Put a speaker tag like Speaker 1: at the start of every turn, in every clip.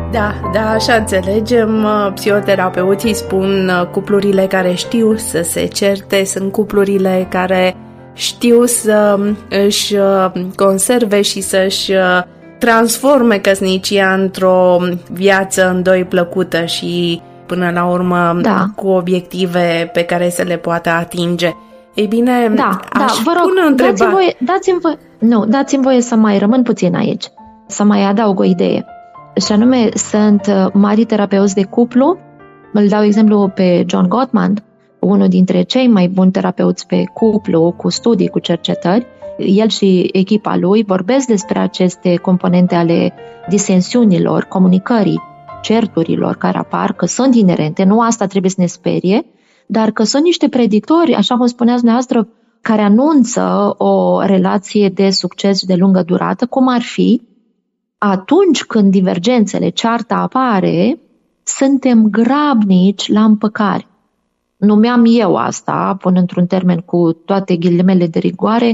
Speaker 1: Da, așa înțelegem. Psihoterapeuții spun cuplurile care știu să se certe sunt cuplurile care știu să își conserve și să-și transforme căsnicia într-o viață în doi plăcută și până la urmă cu obiective pe care să le poată atinge. Ei bine,
Speaker 2: vă rog, dați-mi voie să mai rămân puțin aici, să mai adaug o idee. Și anume, sunt mari terapeuți de cuplu. Îl dau exemplu pe John Gottman, unul dintre cei mai buni terapeuți pe cuplu, cu studii, cu cercetări. El și echipa lui vorbesc despre aceste componente ale disensiunilor, comunicării, certurilor care apar, că sunt inerente, nu asta trebuie să ne sperie, dar că sunt niște predictori, așa cum spuneați dumneavoastră, care anunță o relație de succes de lungă durată, cum ar fi atunci când divergențele, cearta apare, suntem grabnici la împăcare. Numeam eu asta, pun într-un termen cu toate ghilimele de rigoare,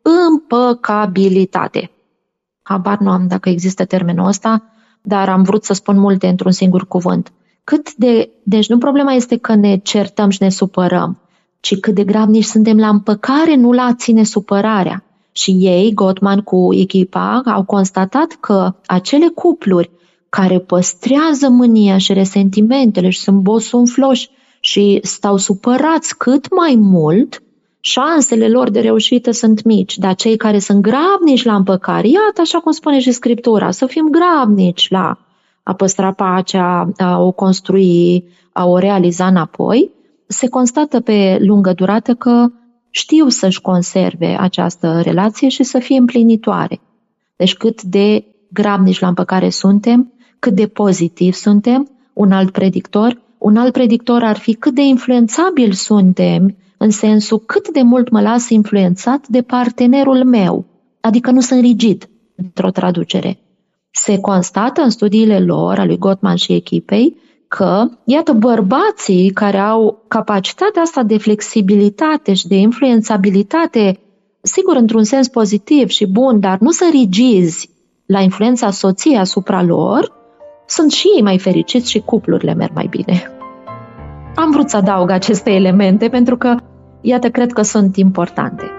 Speaker 2: împăcabilitate. Habar nu am dacă există termenul ăsta, dar am vrut să spun multe într-un singur cuvânt. Deci nu problema este că ne certăm și ne supărăm, ci cât de grabnici suntem la împăcare, nu la a ține supărarea. Și ei, Gottman cu echipa, au constatat că acele cupluri care păstrează mânia și resentimentele și sunt bosunfloși și stau supărați cât mai mult, șansele lor de reușită sunt mici. Dar cei care sunt grabnici la împăcare, iată așa cum spune și Scriptura, să fim grabnici la a păstra pacea, a o construi, a o realiza înapoi, se constată pe lungă durată că știu să-și conserve această relație și să fie împlinitoare. Deci cât de grabnici la împăcare suntem, cât de pozitiv suntem, un alt predictor ar fi cât de influențabil suntem, în sensul cât de mult mă las influențat de partenerul meu, adică nu sunt rigid, într-o traducere. Se constată în studiile lor, a lui Gottman și echipei, că, iată, bărbații care au capacitatea asta de flexibilitate și de influențabilitate, sigur, într-un sens pozitiv și bun, dar nu sunt rigizi la influența soției asupra lor, sunt și ei mai fericiți și cuplurile merg mai bine. Am vrut să adaug aceste elemente pentru că, iată, cred că sunt importante.